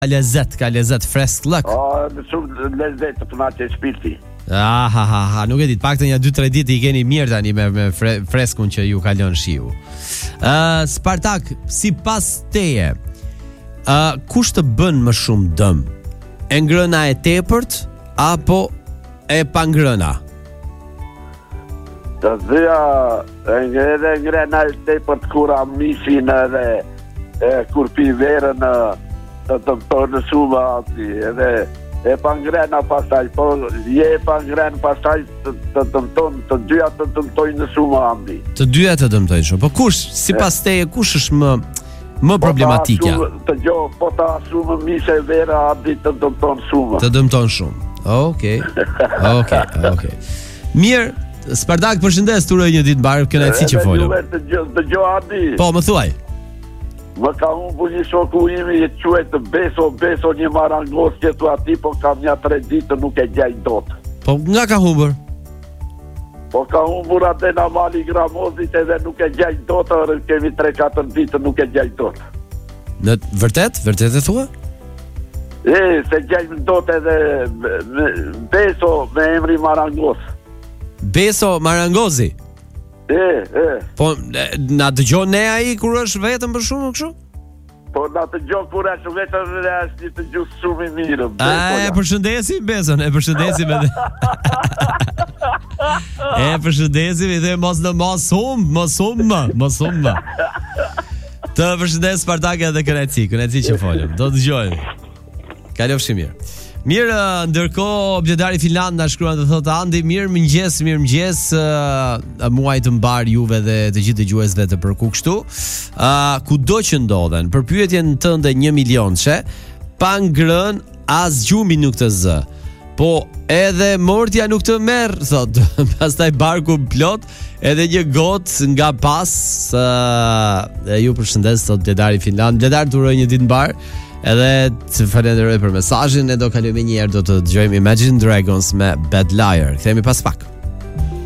Ka lezet fresk lëk. Shumë lezet të puna që shpirti. Nuk e di, paktën ja 2-3 ditë i keni mirë tani me freskun që ju kalon shiu. Spartak, sipas teje, kush të bën më shumë dëm? E ngrëna e tepërt apo e pangrëna? Të dhja ngrëna e tepërt kura misin edhe kur pi verën të tonë shumë ati, edhe e pangrena pastaj, po je e pangren pastaj të dëmton, të dyja të dëmtojnë në shumë ambi. Të dyja të dëmtojnë shumë, po kush, sipas teje, kush është më problematikja? Po ta shumë mise vera abdi të dëmton shumë. Të dëmton shumë, okej. Mirë, Spartak, përshëndes, të uroj një ditë mbarë, kënaqësi që folëm. Të gjo abdi. Po, më thuaj. Më ka humbu një shoku imi e quet beso një marangos që tu ati, po kam një 3 ditë nuk e gjaj dot. Po nga ka humbur? Po ka humbur atë në mali Gramozit edhe nuk e gjaj dot, kemi 3-4 ditë nuk e gjaj dot. Në vërtet? Vërtet e thua? Se gjaj dot edhe beso me emri marangos. Beso Marangozi? Po, na dëgjon ne ai kur është vetëm për shumë kështu? Po, na dëgjon kur është vetëm dhe është një të gjusë shumë i mirë. E përshëndesim Beson, e përshëndesim edhe. E përshëndesim edhe mos humbë. Të përshëndes Spartak edhe kënaqësi që folëm. Do dëgjojmë. Kalofshi mirë. Mirë, ndërkohë bledari Finland na shkruan të thotë Andi, mirëmëngjes, muaj të mbar juve dhe të gjithë dëgjuesve të Përku kështu. Kudo që ndodhen, për pyetjen tënde 1 milionçe, pa ngrën as gjumi nuk të zë. Po edhe mortja nuk të merr, thot. Pastaj barku plot, edhe një gotë nga pas. Ju përshëndes sot bledari Finland. Bledar, të uroj një ditë mbar. Edhe të falenderoj për mesazhin, ne do kalojmë një herë, do të dëgjojmë Imagine Dragons me Bad Liar. Kthehemi pas pak.